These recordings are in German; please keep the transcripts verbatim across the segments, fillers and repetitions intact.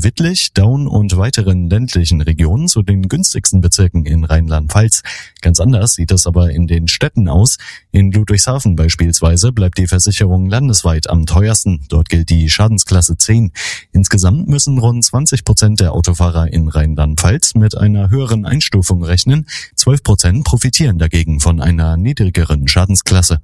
Wittlich, Daun und weiteren ländlichen Regionen zu den günstigsten Bezirken in Rheinland-Pfalz. Ganz anders sieht es aber in den Städten aus. In Ludwigshafen beispielsweise bleibt die Versicherung landesweit am teuersten. Dort gilt die Schadensklasse zehn. Insgesamt müssen rund zwanzig Prozent der Autofahrer in Rheinland-Pfalz mit einer höheren Einstufung rechnen. zwölf Prozent profitieren dagegen von einer niedrigeren Schadensklasse.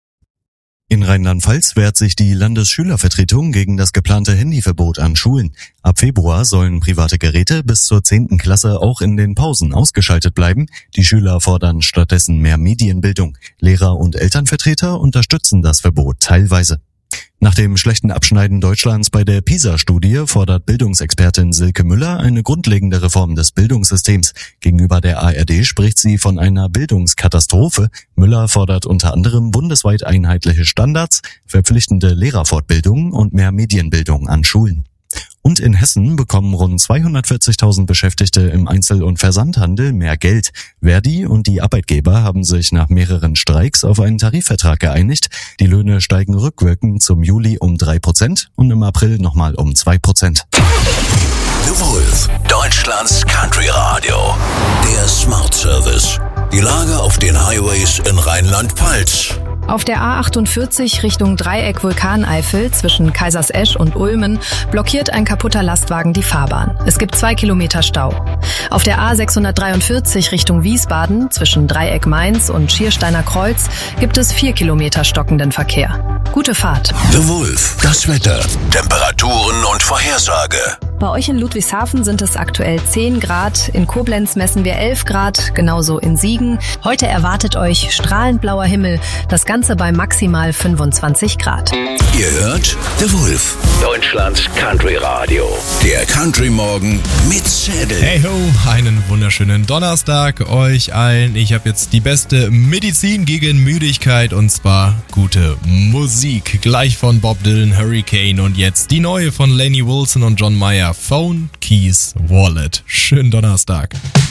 In Rheinland-Pfalz wehrt sich die Landesschülervertretung gegen das geplante Handyverbot an Schulen. Ab Februar sollen private Geräte bis zur zehnten Klasse auch in den Pausen ausgeschaltet bleiben. Die Schüler fordern stattdessen mehr Medienbildung. Lehrer und Elternvertreter unterstützen das Verbot teilweise. Nach dem schlechten Abschneiden Deutschlands bei der PISA-Studie fordert Bildungsexpertin Silke Müller eine grundlegende Reform des Bildungssystems. Gegenüber der A R D spricht sie von einer Bildungskatastrophe. Müller fordert unter anderem bundesweit einheitliche Standards, verpflichtende Lehrerfortbildung und mehr Medienbildung an Schulen. Und in Hessen bekommen rund zweihundertvierzigtausend Beschäftigte im Einzel- und Versandhandel mehr Geld. Verdi und die Arbeitgeber haben sich nach mehreren Streiks auf einen Tarifvertrag geeinigt. Die Löhne steigen rückwirkend zum Juli um drei Prozent und im April nochmal um zwei Prozent. The Wolf, Deutschlands Country Radio. Der Smart Service. Die Lage auf den Highways in Rheinland-Pfalz. Auf der A achtundvierzig Richtung Dreieck Vulkaneifel zwischen Kaisersesch und Ulmen blockiert ein kaputter Lastwagen die Fahrbahn. Es gibt zwei Kilometer Stau. Auf der A sechshundertdreiundvierzig Richtung Wiesbaden zwischen Dreieck Mainz und Schiersteiner Kreuz gibt es vier Kilometer stockenden Verkehr. Gute Fahrt. The Wolf, das Wetter, Temperaturen und Vorhersage. Bei euch in Ludwigshafen sind es aktuell zehn Grad, in Koblenz messen wir elf Grad, genauso in Siegen. Heute erwartet euch strahlend blauer Himmel, das Ganze bei maximal fünfundzwanzig Grad. Ihr hört The Wolf, Deutschlands Country Radio. Der Country Morgen mit Zedel. Hey ho, einen wunderschönen Donnerstag euch allen. Ich habe jetzt die beste Medizin gegen Müdigkeit und zwar gute Musik. Gleich von Bob Dylan, Hurricane und jetzt die neue von Lainey Wilson und John Mayer. Phone, Keys, Wallet. Schönen Donnerstag.